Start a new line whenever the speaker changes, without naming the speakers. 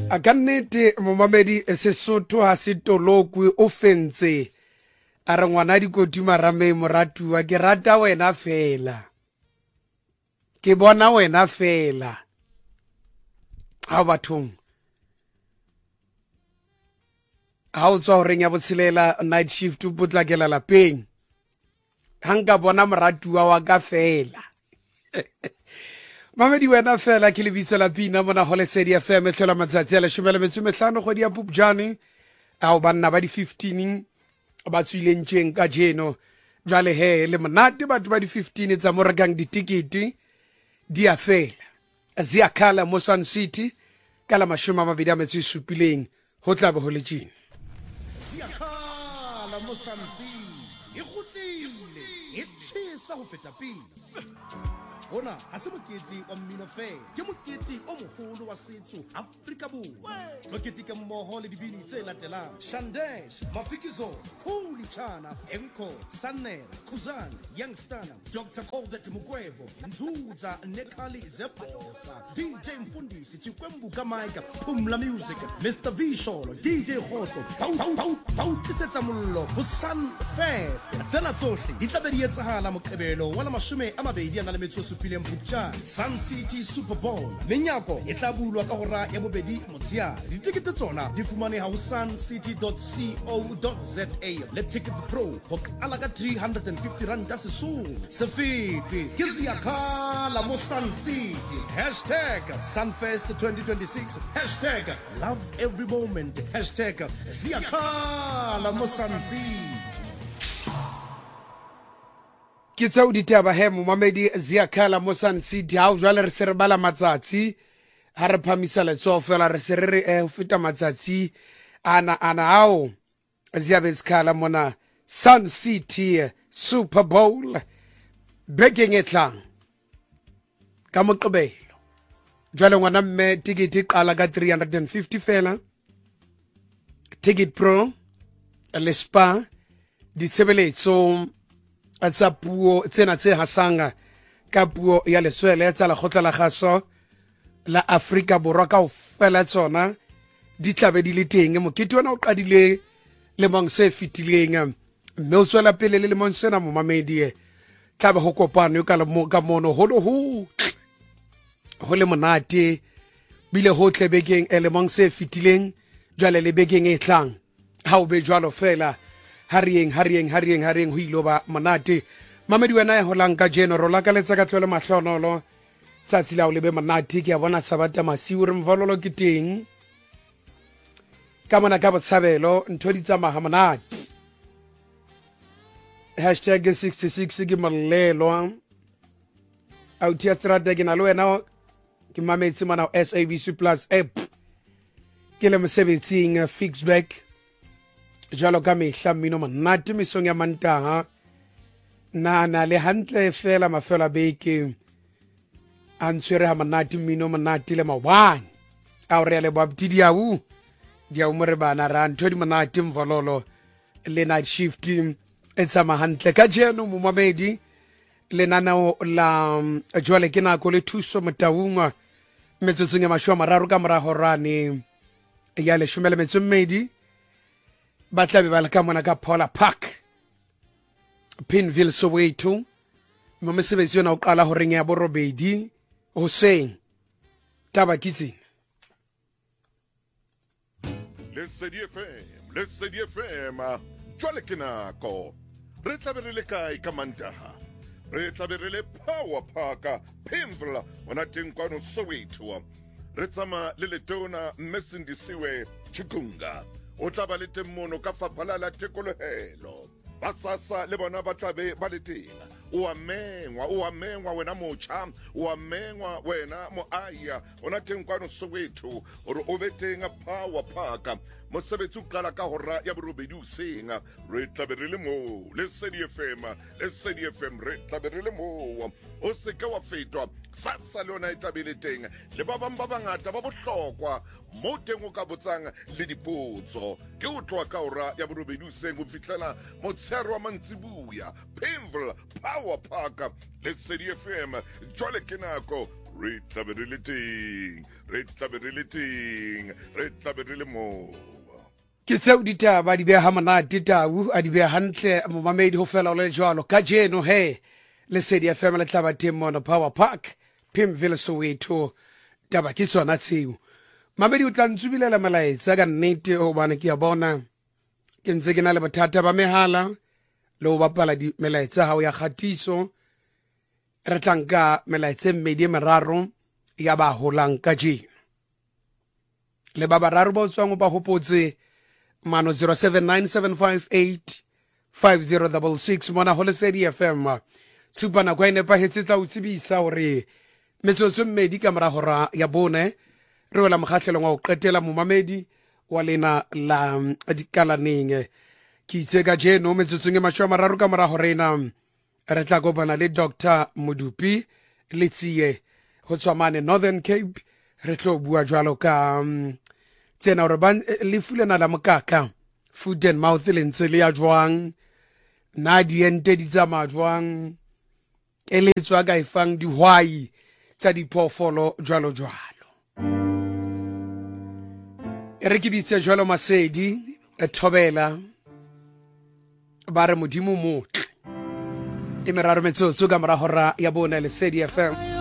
A ka nnete momamedi Sesotho ha se tolokwe o fentse a re ngwana dikoti marame moratuwa ke rata wena fela ke bona wena fela ha bathong ha o tswa ho reng ya botshelela night shift o potlakela lapeng hanga bona moratuwa wa ka fela Mamedi wena fela ke lebitso la pina mona ho Lesedi FM e tlhola matsatsi a 15 kgwedi ya Phupjane ao banna ba di 15 ba tswilentsheng ka jeno jwale he le monate batho ba di 15 tsa mo rekang ditikiti di a fela Ziakala mo Sun City ka la 27 ho tla be ho le tjena
Ziakala mo Sun City e kgutlile e tshisa ho feta pele Ona ha se mokete wa mmino fela ke mokete o moholo wa setso Afrika Borwa re keteka mmoho le dibini tse latelang Shandesh Mafikizo Khuli Chana Enko Sanel Khuzan Youngstana Dr. Colbert Mugwevo Nzuza Nekali Zebosa DJ Mfundisi Chikwembu Kamaika Pumla Music Mr. Visholo DJ Khotso Pau Tisetsa Mollo Busan Fest tsena tsohle di tla be di etsahala Moqebelo wa la 20 Sun City Super Bowl menyako e tla bulwa ka hora ya bobedi motshiare ditikete tsona di fumaneha ho suncity.co.za le Ticket Pro ho ala ka 350 rand sesong se fete ke Ziakala mo Sun City #Sunfest 2026 #love every moment #Ziakala mo Sun City
ke tsao ditaba he momamedi Ziakala mo Sun City ha o jwale re se re bala matsatsi ha re phamisa letso fela re se re ho feta matsatsi ana ao Ziakala mona Sun City Super Bowl bekeng e tlang ka Moqebelo jwale ngwana mme tikete qala ka 350 fela Ticket Pro le Spa ditshebeletso tsa puo tsena tse hasanga ka puo ya leswele tsa la khotla la gaso la Afrika Borwa ka o fela tsona di tlabe di le teng mokete wona o qadile le mong se fitileng mme o tswela pele le mong sena mo mamedi tlabe ho kopana ka ka mono ho le monate bile ho tlebekeng le mong se fitileng jwale le bekeng e tlang ha o be jwalo fela Harieng ho ilo ba monate mamedi wena ya holang ka general la ka letsa ka tlole mahlonolo tsatsi la o lebe monate ke a bona sabata masiu re mvololo ke teng ka mona ka botshabelo ntho di tsamaga monate #66 ke malelo autia strata ke na le wena ke mametse mana SABC Plus app ke le mosebetsing Fixback jalo ka mehla mmino monate mesong ya Mantaha na le hantle fela mafela beke a ntshwere ha monate mmino monate le mabane a re le babti diau mo re bana ra ntho di monate mvololo le night shift e tsama hantle ka jeno mo mamedi le nana la jwale ke nako le thuso motaungwa metsotsong ya 30 ka mora horane ya le 12 ba tlabe ba le ka mona ka Paula Park Pinville Soweto mo mosebetsi yona o qala ho reng ya borobedi hoseng taba kitse
Lesedi FM jwale ke nako re tlabe re le kae ka Mantaha re tlabe re le Power Park Pinville ona teng kwano Soweto re tsama le letona Mmesindisiwe Chikunga o tla ba le teng mono ka faphala la tekolohelo ba sasa le bona ba tlabe ba le teng o amengwa wena mocha o amengwa wena moaya ona teng kwano Soweto ore o be teng Power Park mosebetsi o qala ka hora ya borobedi hoseng re tlabe re le mo Lesedi FM re tlabe re le mo o se ka wa fetwa sasa le ona e tlabe le teng le ba bang ba bangata ba bohlokwa mo teng o ka botsang le dipotso ke o tloa ka hora ya borobedi hoseng go fihlela motshero wa mantsibuya Pinville Power Park Lesedi FM jwale ke nako re tlabe re le teng re tlabe re le teng re tlabe re le moo
ke tseo ditaba di beha monate tau a di beha hantle momamedi ho fela o le jwalo ka jeno he Lesedi FM le tla ba teng mona Power Park Pimville Soweto taba ke tsona tseo mamedi o tla ntsubilela melaetsa ka nnete o bana ke a bona ke ntse ke na le bothata ba mehala le ho bapala di melaetsa hao ya khatiso re tlanka melaetsa mmedi meraro ya ba holang ka jeno le ba bararo ba tswang ba hopotse mano 0797585066 mona ho Lesedi FM supana kwa ine pa hetsetsa o tsebisa hore metsotso mmedi ka mora hora ya bone re wela mokgahlelong wa o qetela momamedi wa lena la dikalaneng ke itse ka jeno metsotso e 30 ka mora hora ena re tla kopana le Dr Modupi le Tsiye ho tswa mane Northern Cape re tlo bua jwalo ka tsena hore ba le fulana la mokaka food and mouth le ntse le ya jwang na diente di tsamaya jwang e le tswa ka ifang dihwai tsa diphoofolo jwalo jwalo re ke bitse jwalo Masedi Thobela ba re modimo motle e meraro metsotso ka mora hora ya bona Lesedi FM